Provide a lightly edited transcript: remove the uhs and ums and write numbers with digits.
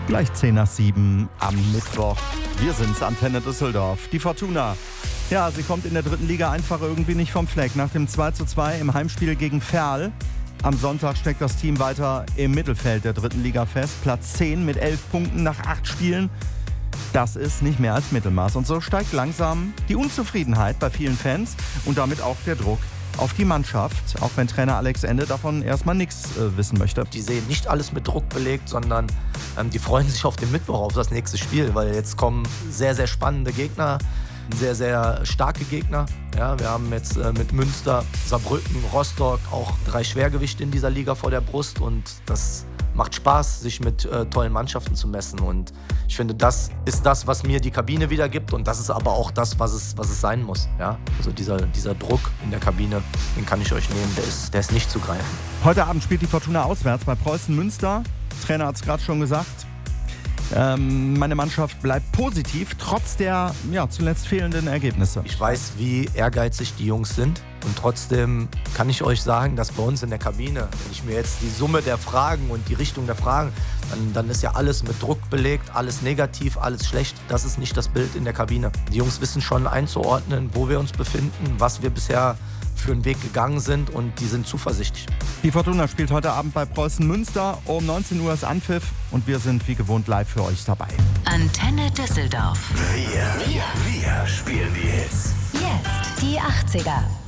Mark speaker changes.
Speaker 1: Gleich 6:10 am Mittwoch. Wir sind's, Antenne Düsseldorf. Die Fortuna. Ja, sie kommt in der dritten Liga einfach irgendwie nicht vom Fleck. Nach dem 2:2 im Heimspiel gegen Verl. Am Sonntag steckt das Team weiter im Mittelfeld der dritten Liga fest. Platz 10 mit 11 Punkten nach 8 Spielen. Das ist nicht mehr als Mittelmaß. Und so steigt langsam die Unzufriedenheit bei vielen Fans und damit auch der Druck auf die Mannschaft, auch wenn Trainer Alex Ende davon erstmal nichts wissen möchte.
Speaker 2: Die sehen nicht alles mit Druck belegt, sondern die freuen sich auf den Mittwoch, auf das nächste Spiel, weil jetzt kommen sehr, sehr spannende Gegner, sehr, sehr starke Gegner. Ja, wir haben jetzt mit Münster, Saarbrücken, Rostock auch 3 Schwergewichte in dieser Liga vor der Brust und das macht Spaß, sich mit tollen Mannschaften zu messen und ich finde, das ist das, was mir die Kabine wiedergibt und das ist aber auch das, was es sein muss. Ja? Also dieser Druck in der Kabine, den kann ich euch nehmen, der ist nicht zu greifen.
Speaker 1: Heute Abend spielt die Fortuna auswärts bei Preußen Münster. Trainer hat es gerade schon gesagt. Meine Mannschaft bleibt positiv, trotz der zuletzt fehlenden Ergebnisse.
Speaker 2: Ich weiß, wie ehrgeizig die Jungs sind und trotzdem kann ich euch sagen, dass bei uns in der Kabine, wenn ich mir jetzt die Summe der Fragen und die Richtung der Fragen, dann ist ja alles mit Druck belegt, alles negativ, alles schlecht. Das ist nicht das Bild in der Kabine. Die Jungs wissen schon einzuordnen, wo wir uns befinden, was wir bisher für einen Weg gegangen sind und die sind zuversichtlich.
Speaker 1: Die Fortuna spielt heute Abend bei Preußen Münster. Um 19 Uhr ist Anpfiff und wir sind wie gewohnt live für euch dabei.
Speaker 3: Antenne Düsseldorf.
Speaker 4: Wir spielen die Hits.
Speaker 3: Jetzt die 80er.